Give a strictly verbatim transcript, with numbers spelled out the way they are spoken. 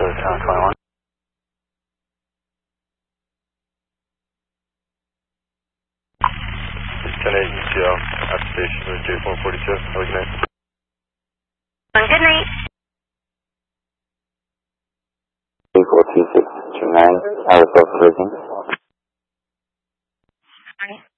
to Town twenty-one. ten eight U T L, application with J four forty-two. Have a good night. Good night. J four two six two nine, Harrisville Prison.